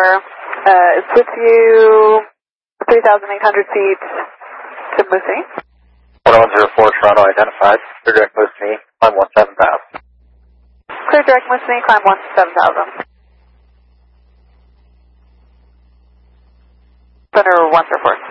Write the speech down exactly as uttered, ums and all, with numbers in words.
November. Uh, it's with you three thousand eight hundred feet to Moosey. one zero four Toronto identified. Clear direct Moosey, climb one seven thousand. Clear direct Moosey, climb one seven thousand. Center one zero four.